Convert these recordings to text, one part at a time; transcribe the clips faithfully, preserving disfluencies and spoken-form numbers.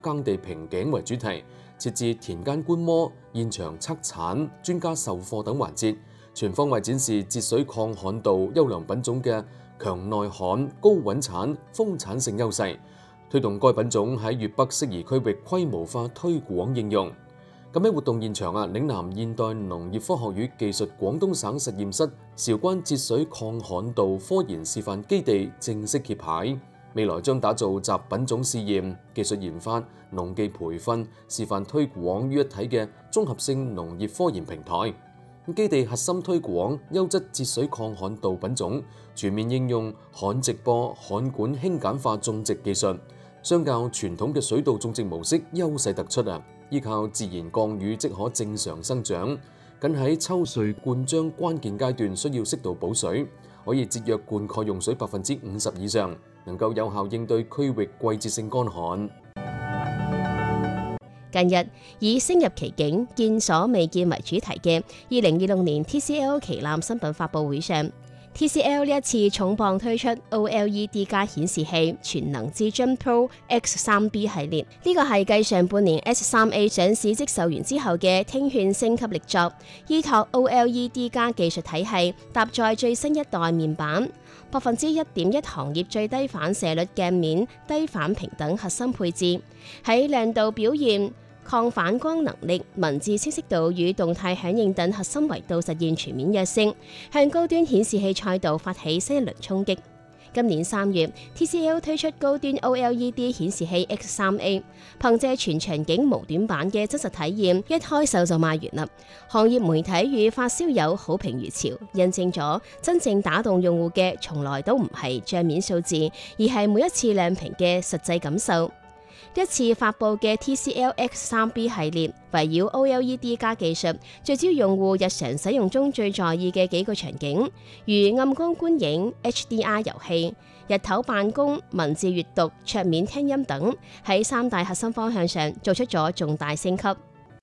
耕地瓶頸為主題，設置田間觀摩、現場測產、專家授課等環節，全方位展示節水抗旱度優良品種嘅強耐旱、高穩產、豐產性優勢，推動該品種喺粵北適宜區域規模化推廣應用。咁喺活動現場啊，嶺南現代農業科學與技術廣東省實驗室韶關節水抗旱度科研示範基地正式揭牌，未來將打造集品種試驗、技術研發、農技培訓、示範推廣於一體嘅綜合性農業科研平台。基地核心推廣優質節水抗旱度品種，全面應用旱直播、旱管輕簡化種植技術，相較傳統嘅水稻種植模式優勢突出啊！依靠自然降雨即可正常生長，僅喺秋穗灌漿關鍵階段需要適度補水，可以節約灌溉用水百分之五十以上，能夠有效應對區域季節性乾旱。 近日以升入奇境、見所未見為主題嘅二零二六年 T C L 旗艦新品發佈會上，T C L 呢一次重磅推出 O L E D 加顯示器全能至臻 Pro X 三 B 系列，呢個係繼上半年 S 三 A 上市即售完之後嘅聽勸升級力作，依託 O L E D 加技術體系，搭載最新一代面板，百分之一點一行業最低反射率鏡面、低反屏等核心配置，喺亮度表現、抗反光能力、文字清晰度與動態響應等核心維度實現全面躍升，向高端顯示器賽道發起新一輪衝擊。今年三月 ，T C L 推出高端 O L E D 顯示器 X 三 A， 憑借全場景無短板嘅真實體驗，一開售就賣完啦。行業媒體與發燒友好評如潮，印證咗真正打動用戶嘅從來都唔係帳面數字，而係每一次亮屏嘅實際感受。一次發佈嘅 T C L X 三 B 系列圍繞 O L E D 加技術，聚焦用戶日常使用中最在意嘅幾個場景，如暗光觀影、H D R 遊戲、日頭辦公、文字閱讀、桌面聽音等，喺三大核心方向上做出咗重大升級。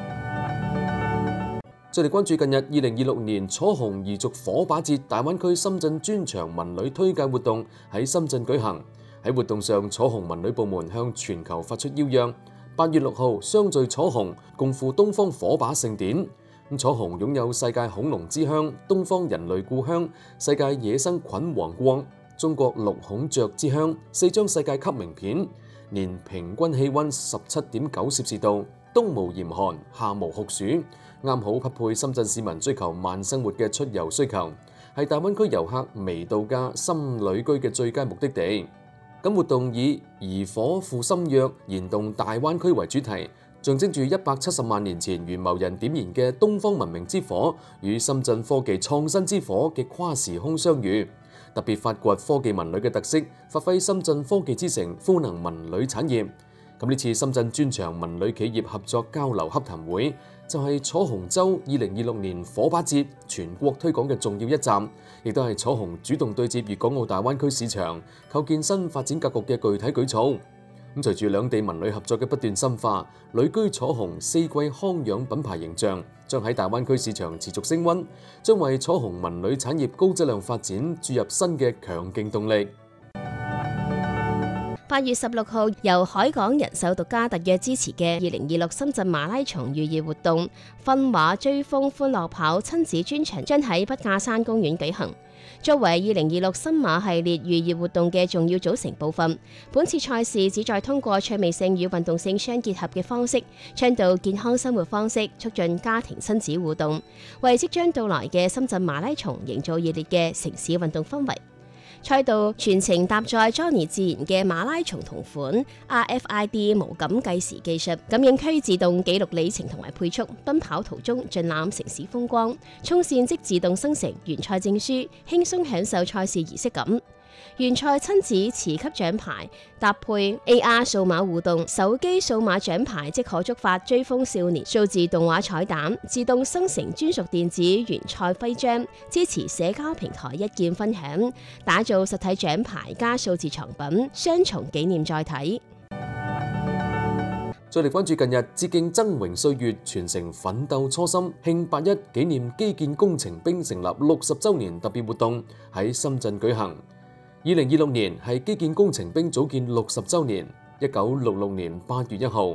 再嚟關注近日二零二六年楚雄彝族火把節大灣區深圳專場文旅推介活動喺深圳舉行。喺活動上，楚雄文旅部門向全球發出邀約，八月六號相聚楚雄，共赴東方火把盛典。咁楚雄擁有世界恐龍之鄉、東方人類故鄉、世界野生菌王國、中國綠孔雀之鄉四張世界級名片，年平均氣溫十七點九攝氏度，冬無嚴寒，夏無酷暑，啱好匹配深圳市民追求慢生活嘅出遊需求，係大灣區遊客微度假、深旅居嘅最佳目的地。咁活動以宜火賦心約，燃動大灣區為主題，象徵住一百七十萬年前元謀人點燃嘅東方文明之火與深圳科技創新之火嘅跨時空相遇，特別發掘科技文旅嘅特色，發揮深圳科技之城賦能文旅產業。咁呢次深圳專場文旅企業合作交流洽談會，就係楚雄州二零二六年火把節全國推廣嘅重要一站，亦都係楚雄主動對接粵港澳大灣區市場，構建新發展格局嘅具體舉措。咁隨住兩地文旅合作嘅不斷深化，旅居楚雄四季康養品牌形象將喺大灣區市場持續升溫，將為楚雄文旅產業高質量發展注入新嘅強勁動力。 八月十六號，由海港人壽獨家特約支持嘅二零二六深圳馬拉松預熱活動訓話追風歡樂跑親子專場將喺筆架山公園舉行。作為二零二六新馬系列預熱活動嘅重要組成部分，本次賽事旨在通過趣味性與運動性相結合嘅方式，倡導健康生活方式，促進家庭親子互動，為即將到來嘅深圳馬拉松營造熱烈嘅城市運動氛圍。賽道全程搭載 Johnny 自然嘅馬拉松同款 R F I D 無感計時技術，感應區自動記錄里程同埋配速，奔跑途中盡覽城市風光，衝線即自動生成完賽證書，輕鬆享受賽事儀式感。完賽親子持級獎牌搭配 A R 數碼互動，手機數碼獎牌即可觸發追風少年數字動畫彩蛋，自動生成專屬電子完賽徽章，支持社交平台一鍵分享，打造實體獎牌加數字藏品，雙重紀念載體。 再嚟關注近日致敬崢嶸歲月，傳承奮鬥初心，慶八一紀念基建工程兵成立六十週年特別活動喺深圳舉行。二零二六年係基建工程兵組建六十週年。一九六六年八月一號，